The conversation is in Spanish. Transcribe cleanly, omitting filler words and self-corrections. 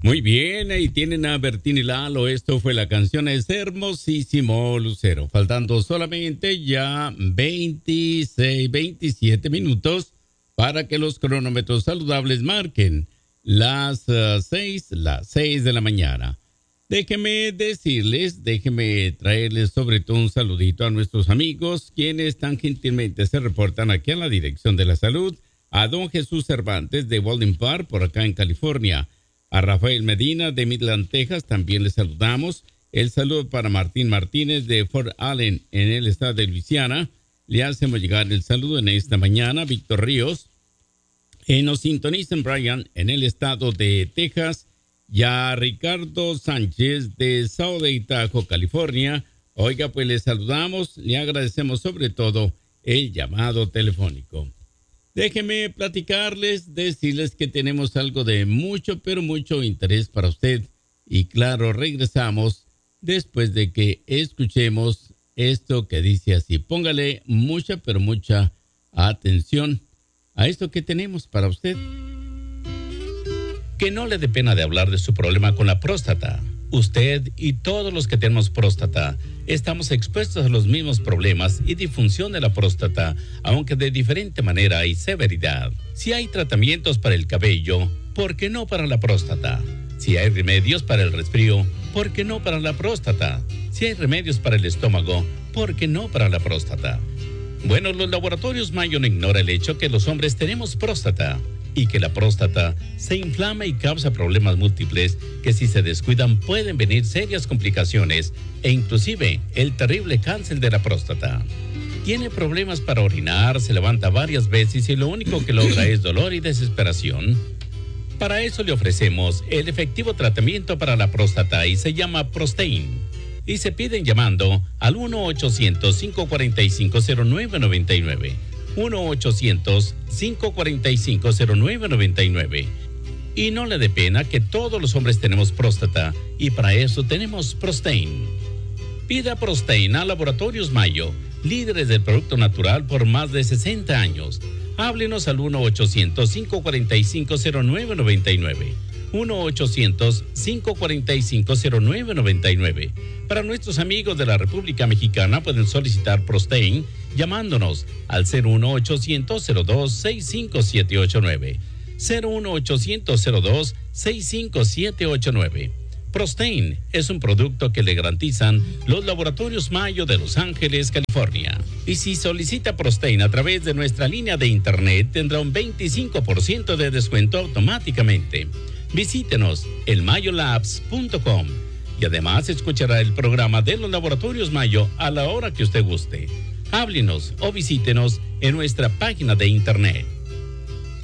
Muy bien, ahí tienen a Bertín y Lalo. Esto fue la canción Es Hermosísimo Lucero. Faltando solamente ya 27 minutos para que los cronómetros saludables marquen las 6 de la mañana. Déjenme traerles sobre todo un saludito a nuestros amigos, quienes tan gentilmente se reportan aquí a la Dirección de la Salud, a don Jesús Cervantes de Walden Park, por acá en California. A Rafael Medina de Midland, Texas, también les saludamos. El saludo para Martín Martínez de Fort Allen, en el estado de Luisiana. Le hacemos llegar el saludo en esta mañana. Víctor Ríos, nos sintoniza en Bryan, en el estado de Texas. Y a Ricardo Sánchez de South Tahoe, California. Oiga, pues le saludamos, le agradecemos sobre todo el llamado telefónico. Déjenme platicarles, decirles que tenemos algo de mucho, pero mucho interés para usted. Y claro, regresamos después de que escuchemos esto que dice así. Póngale mucha, pero mucha atención a esto que tenemos para usted. Que no le dé pena de hablar de su problema con la próstata. Usted y todos los que tenemos próstata estamos expuestos a los mismos problemas y disfunción de la próstata, aunque de diferente manera y severidad. Si hay tratamientos para el cabello, ¿por qué no para la próstata? Si hay remedios para el resfrío, ¿por qué no para la próstata? Si hay remedios para el estómago, ¿por qué no para la próstata? Bueno, los laboratorios Mayo no ignora el hecho que los hombres tenemos próstata y que la próstata se inflama y causa problemas múltiples que si se descuidan pueden venir serias complicaciones e inclusive el terrible cáncer de la próstata. Tiene problemas para orinar, se levanta varias veces y lo único que logra es dolor y desesperación. Para eso le ofrecemos el efectivo tratamiento para la próstata y se llama Prostain. Y se piden llamando al 1-800-545-0999. 1-800-545-0999. Y no le dé pena que todos los hombres tenemos próstata y para eso tenemos Prostain. Pida Prostain a Laboratorios Mayo, líderes del producto natural por más de 60 años. Háblenos al 1-800-545-0999. 1-800-545-0999. Para nuestros amigos de la República Mexicana pueden solicitar Prostain llamándonos al 01800-02-65789. 01800-02-65789. Prostain es un producto que le garantizan los laboratorios Mayo de Los Ángeles, California. Y si solicita Prostain a través de nuestra línea de internet, tendrá un 25% de descuento automáticamente. Visítenos en mayolabs.com y además escuchará el programa de los laboratorios Mayo a la hora que usted guste. Háblenos o visítenos en nuestra página de internet